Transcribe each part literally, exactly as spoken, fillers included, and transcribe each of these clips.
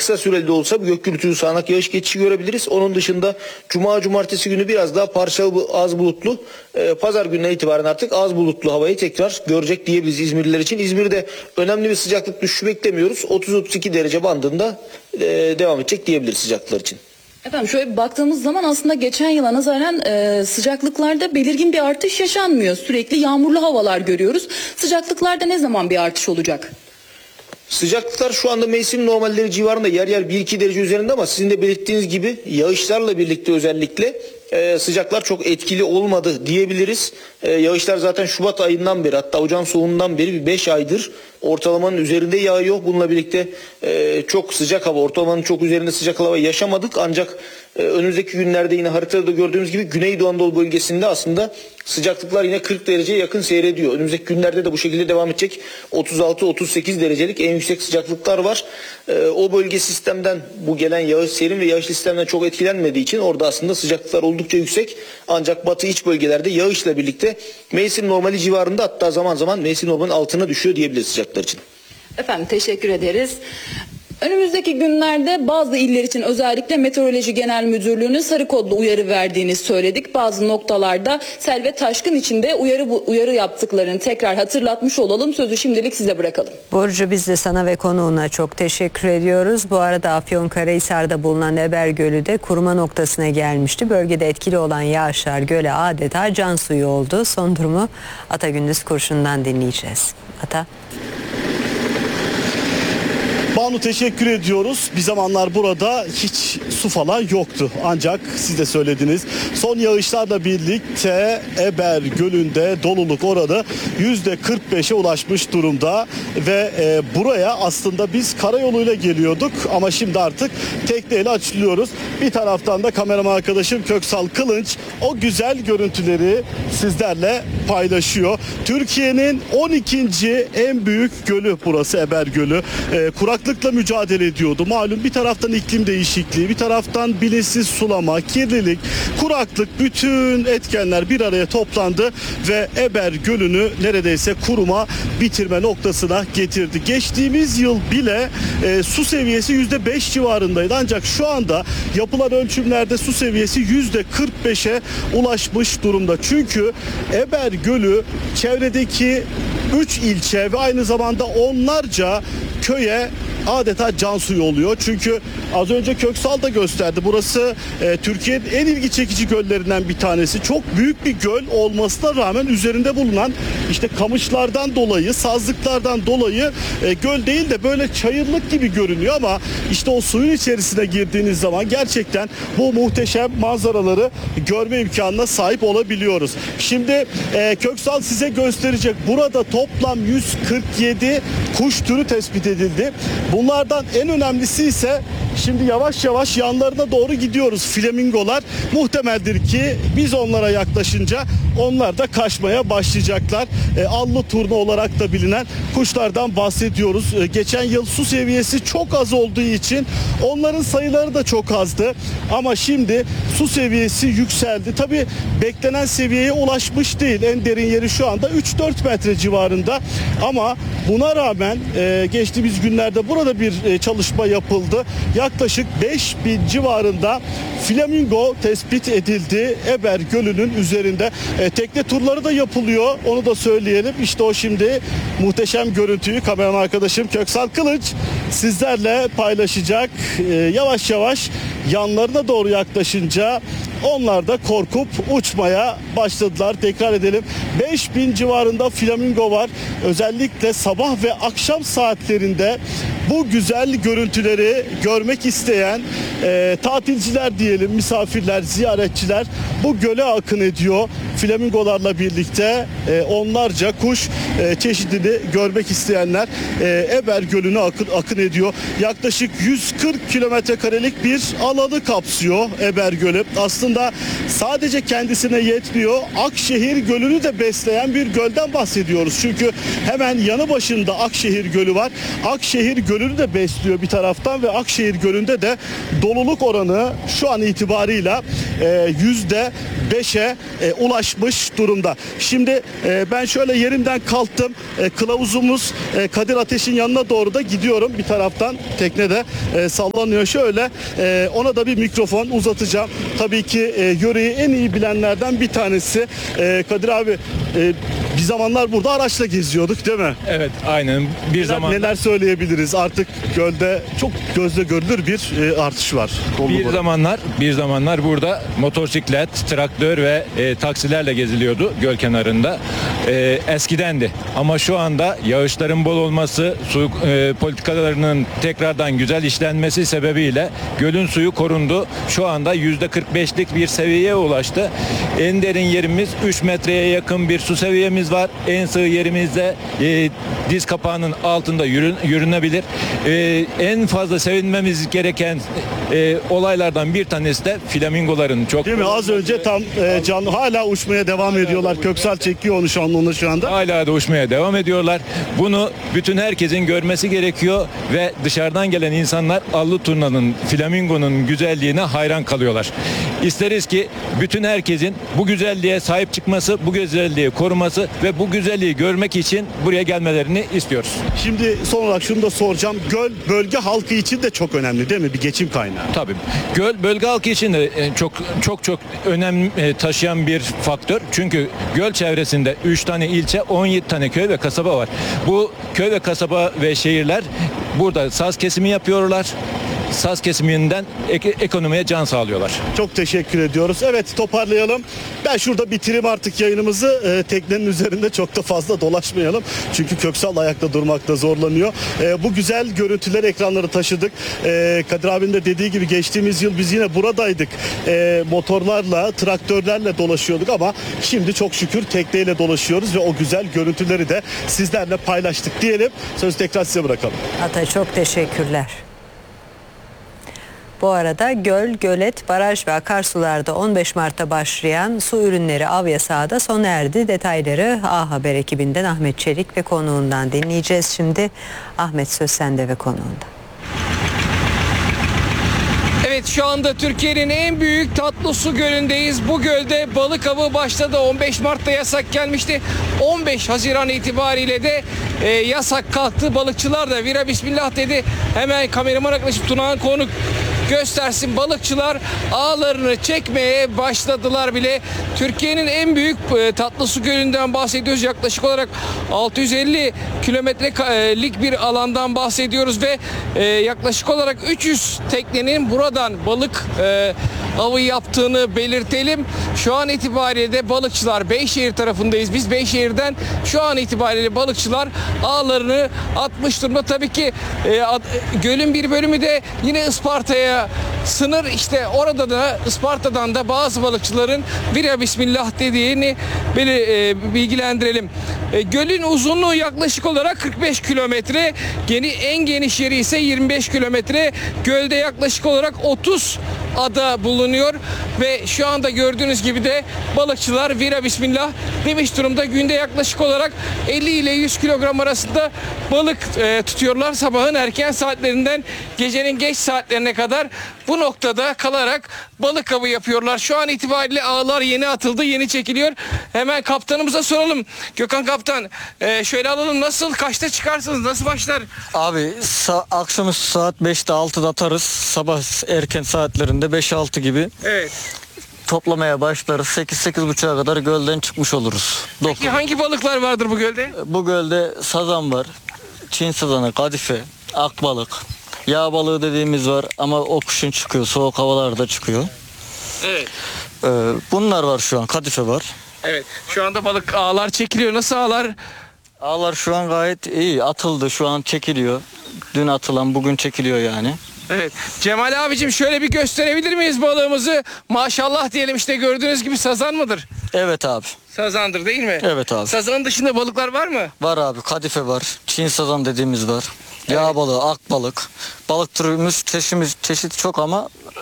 kısa süreli de olsa bir gök gürültülü sağanak yağış geçişi görebiliriz. Onun dışında cuma cumartesi günü biraz daha parçalı az bulutlu. E, pazar gününe itibaren artık az bulutlu havayı tekrar görecek diyebiliriz İzmirliler için. İzmir'de önemli bir sıcaklık düşüşü beklemiyoruz. otuz otuz iki derece bandında e, devam edecek diyebiliriz sıcaklıklar için. Efendim şöyle baktığımız zaman aslında geçen yıla nazaran e, sıcaklıklarda belirgin bir artış yaşanmıyor. Sürekli yağmurlu havalar görüyoruz. Sıcaklıklarda ne zaman bir artış olacak? Sıcaklıklar şu anda mevsim normalleri civarında, yer yer bir iki derece üzerinde, ama sizin de belirttiğiniz gibi yağışlarla birlikte özellikle e, sıcaklar çok etkili olmadı diyebiliriz. E, yağışlar zaten Şubat ayından beri, hatta ocağın soğuğundan beri bir beş aydır ortalamanın üzerinde yağıyor. Bununla birlikte e, çok sıcak hava, ortalamanın çok üzerinde sıcak hava yaşamadık. Ancak e, önümüzdeki günlerde yine haritada da gördüğümüz gibi Güneydoğu Anadolu bölgesinde aslında sıcaklıklar yine kırk dereceye yakın seyrediyor. Önümüzdeki günlerde de bu şekilde devam edecek. otuz altı otuz sekiz derecelik en yüksek sıcaklıklar var. E, o bölge sistemden, bu gelen yağış, serin ve yağışlı sistemden çok etkilenmediği için orada aslında sıcaklıklar oldukça yüksek. Ancak batı iç bölgelerde yağışla birlikte mevsim normali civarında, hatta zaman zaman mevsim normalinin altına düşüyor diyebiliriz sıcaklıklar için. Efendim teşekkür ederiz. Önümüzdeki günlerde bazı iller için özellikle Meteoroloji Genel Müdürlüğü'nün sarı kodlu uyarı verdiğini söyledik. Bazı noktalarda sel ve taşkın içinde uyarı uyarı yaptıklarını tekrar hatırlatmış olalım. Sözü şimdilik size bırakalım. Burcu, biz de sana ve konuğuna çok teşekkür ediyoruz. Bu arada Afyonkarahisar'da bulunan Eber Gölü de kuruma noktasına gelmişti. Bölgede etkili olan yağışlar göle adeta can suyu oldu. Son durumu Ata Gündüz Kurşun'dan dinleyeceğiz. Ata. Banu, teşekkür ediyoruz. Bir zamanlar burada hiç su falan yoktu. Ancak siz de söylediniz, son yağışlarla birlikte Eber Gölü'nde doluluk oranı yüzde kırk beşe ulaşmış durumda. Ve e, buraya aslında biz karayoluyla geliyorduk ama şimdi artık tekneyle açılıyoruz. Bir taraftan da kameraman arkadaşım Köksal Kılınç o güzel görüntüleri sizlerle paylaşıyor. Türkiye'nin on ikinci en büyük gölü burası, Eber Gölü. E, kuraklıkla mücadele ediyordu. Malum, bir taraftan iklim değişikliği, bir taraftan bilinçsiz sulama, kirlilik, kuraklık, bütün etkenler bir araya toplandı ve Eber Gölü'nü neredeyse kuruma, bitirme noktasına getirdi. Geçtiğimiz yıl bile e, su seviyesi yüzde beş civarındaydı. Ancak şu anda yapılan ölçümlerde su seviyesi yüzde kırk beşe ulaşmış durumda. Çünkü Eber Gölü çevredeki üç ilçe ve aynı zamanda onlarca köye adeta can suyu oluyor. Çünkü az önce Köksal da gösterdi. Burası e, Türkiye'nin en ilgi çekici göllerinden bir tanesi. Çok büyük bir göl olmasına rağmen üzerinde bulunan işte kamışlardan dolayı, sazlıklardan dolayı e, göl değil de böyle çayırlık gibi görünüyor, ama işte o suyun içerisine girdiğiniz zaman gerçekten bu muhteşem manzaraları görme imkanına sahip olabiliyoruz. Şimdi e, Köksal size gösterecek. Burada toplam yüz kırk yedi kuş türü tespit edildi. Bunlardan en önemlisi ise şimdi yavaş yavaş yanlarına doğru gidiyoruz. Flamingolar, muhtemeldir ki biz onlara yaklaşınca onlar da kaçmaya başlayacaklar. E, allı turna olarak da bilinen kuşlardan bahsediyoruz. E, geçen yıl su seviyesi çok az olduğu için onların sayıları da çok azdı. Ama şimdi su seviyesi yükseldi. Tabii beklenen seviyeye ulaşmış değil. En derin yeri şu anda üç dört metre civarında. Ama buna rağmen e, geçtiğimiz günlerde burada bir e, çalışma yapıldı. Yaklaşık beş bin civarında flamingo tespit edildi Eber Gölü'nün üzerinde. E, tekne turları da yapılıyor. Onu da söyleyelim. İşte o şimdi muhteşem görüntüyü kameraman arkadaşım Köksal Kılıç sizlerle paylaşacak. E, yavaş yavaş yanlarına doğru yaklaşınca onlar da korkup uçmaya başladılar. Tekrar edelim, beş bin civarında flamingo var. Özellikle sabah ve akşam saatlerinde bu güzel görüntüleri görmek isteyen e, tatilciler diyelim, misafirler, ziyaretçiler bu göle akın ediyor. Flamingolarla birlikte e, onlarca kuş e, çeşidini görmek isteyenler e, Eber Gölü'ne akın, akın ediyor. Yaklaşık yüz kırk kilometre karelik bir alanı kapsıyor Eber Gölü. Aslında aslında sadece kendisine yetmiyor. Akşehir Gölü'nü de besleyen bir gölden bahsediyoruz. Çünkü hemen yanı başında Akşehir Gölü var. Akşehir Gölü'nü de besliyor bir taraftan ve Akşehir Gölü'nde de doluluk oranı şu an itibarıyla e, yüzde beşe e, ulaşmış durumda. Şimdi e, ben şöyle yerimden kalktım. E, kılavuzumuz e, Kadir Ateş'in yanına doğru da gidiyorum. Bir taraftan tekne de e, sallanıyor. Şöyle e, ona da bir mikrofon uzatacağım. Tabii ki e, yöreyi en iyi bilenlerden bir tanesi. E, Kadir abi, e, bir zamanlar burada araçla geziyorduk değil mi? Evet, aynen. Bir Neler, zaman neler söyleyebiliriz? Artık gölde çok gözle görülür bir e, artış var. Doluluk bir oranı. zamanlar bir zamanlar burada motosiklet, traktör ve e, taksilerle geziliyordu göl kenarında. E, eskidendi. Ama şu anda yağışların bol olması, su e, politikalarının tekrardan güzel işlenmesi sebebiyle gölün suyu korundu. Şu anda yüzde kırk beşlik bir seviyeye ulaştı. En derin yerimiz üç metreye yakın bir su seviyemiz var. En sığ yerimizde e, diz kapağının altında yürün, yürünebilir. E, en fazla sevinmemiz gereken e, olaylardan bir tanesi de flamingoların çok Değil mi? Az önce tam e, canlı hala uçmaya devam ediyorlar. Köksal çekiyor onu şu an onu şu anda. hala da uçmaya devam ediyorlar. Bunu bütün herkesin görmesi gerekiyor ve dışarıdan gelen insanlar allı turnanın, flamingonun güzelliğine hayran kalıyorlar. İsteriz ki bütün herkesin bu güzelliğe sahip çıkması, bu güzelliği koruması ve bu güzelliği görmek için buraya gelmelerini istiyoruz. Şimdi son olarak şunu da soracağım. Göl bölge halkı için de çok önemli değil mi? Bir geçim kaynağı. Tabii. Göl bölge halkı için de e, çok çok çok önem e, taşıyan bir faktör. Çünkü göl çevresinde üç tane ilçe, on yedi tane köy ve kasaba var. Bu köy ve kasaba ve şehirler burada saz kesimi yapıyorlar. Saz kesiminden ek- ekonomiye can sağlıyorlar. Çok teşekkür ediyoruz. Evet, toparlayalım. Ben şurada bitireyim artık yayınımızı. Ee, teknenin üzerinde çok da fazla dolaşmayalım. Çünkü Köksal ayakta durmakta zorlanıyor. Ee, bu güzel görüntüler ekranları taşıdık. Ee, Kadir abinin de dediği gibi geçtiğimiz yıl biz yine buradaydık. Ee, motorlarla, traktörlerle dolaşıyorduk ama şimdi çok şükür tekneyle dolaşıyoruz ve o güzel görüntüleri de sizlerle paylaştık diyelim. Sözü tekrar size bırakalım. Ata çok teşekkürler. Bu arada göl, gölet, baraj ve akarsularda on beş Mart'ta başlayan su ürünleri av yasağı da sona erdi. Detayları A Haber ekibinden Ahmet Çelik ve konuğundan dinleyeceğiz şimdi. Ahmet, söz sende ve konuğunda. Evet, şu anda Türkiye'nin en büyük Tatlısu Gölü'ndeyiz. Bu gölde balık avı başladı. on beş Mart'ta yasak gelmişti. on beş Haziran itibariyle de e, yasak kalktı. Balıkçılar da vira bismillah dedi. Hemen kameraman yaklaşıp Tunağan konuk göstersin. Balıkçılar ağlarını çekmeye başladılar bile. Türkiye'nin en büyük e, Tatlısu Gölü'nden bahsediyoruz. Yaklaşık olarak altı yüz elli kilometrelik bir alandan bahsediyoruz ve e, yaklaşık olarak üç yüz teknenin buradan balık e, avı yaptığını belirtelim. Şu an itibariyle de balıkçılar Beyşehir tarafındayız. Biz Beyşehir'den şu an itibariyle balıkçılar ağlarını atmış durumda. Tabii ki e, ad, gölün bir bölümü de yine Isparta'ya sınır. İşte orada da Isparta'dan da bazı balıkçıların vira bismillah dediğini belir, e, bilgilendirelim. E, gölün uzunluğu yaklaşık olarak kırk beş kilometre. Geni, en geniş yeri ise yirmi beş kilometre. Gölde yaklaşık olarak otuz ada bulunuyor ve şu anda gördüğünüz gibi de balıkçılar vira bismillah demiş durumda. Günde yaklaşık olarak elli ile yüz kilogram arasında balık e, tutuyorlar. Sabahın erken saatlerinden gecenin geç saatlerine kadar bu noktada kalarak balık avı yapıyorlar. Şu an itibariyle ağlar yeni atıldı, yeni çekiliyor. Hemen kaptanımıza soralım. Gökhan Kaptan, e, şöyle alalım, nasıl, kaçta çıkarsınız, nasıl başlar? Abi sa- akşamüstü saat beşte altıda atarız. Sabah erken saatlerinde beş altı gibi Evet. toplamaya başlarız. sekiz sekiz buçuğa kadar gölden çıkmış oluruz. Peki Dokuz. hangi balıklar vardır bu gölde? Bu gölde sazan var. Çin sazanı, kadife, akbalık, yağ balığı dediğimiz var ama o kışın çıkıyor. Soğuk havalarda çıkıyor. Evet. Ee, bunlar var şu an. Kadife var. Evet. Şu anda balık ağlar çekiliyor. Nasıl ağlar? Ağlar şu an gayet iyi. Atıldı. Şu an çekiliyor. Dün atılan bugün çekiliyor yani. Evet. Cemal abicim, şöyle bir gösterebilir miyiz balığımızı? Maşallah diyelim, işte gördüğünüz gibi sazan mıdır? Evet abi. Sazandır değil mi? Evet abi. Sazanın dışında balıklar var mı? Var abi, kadife var, Çin sazan dediğimiz var, yağ balığı, ak balık. Balık türümüz, çeşitimiz, çeşit çok ama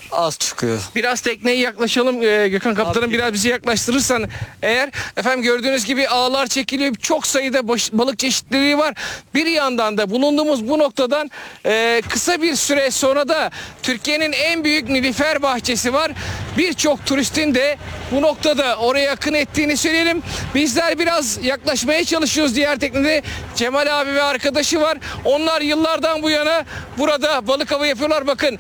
az çıkıyor. Biraz tekneye yaklaşalım Ee, Gökhan Kaptanım, Tabii. biraz bizi yaklaştırırsan eğer. Efendim gördüğünüz gibi ağlar çekiliyor, çok sayıda baş- balık çeşitliliği var. Bir yandan da bulunduğumuz bu noktadan e, kısa bir süre sonra da Türkiye'nin en büyük nilüfer bahçesi var. Birçok turistin de bu noktada oraya akın ettiğini söyleyelim. Bizler biraz yaklaşmaya çalışıyoruz diğer teknede. Cemal abi ve arkadaşı var. Onlar yıllardan bu yana burada balık avı yapıyorlar. Bakın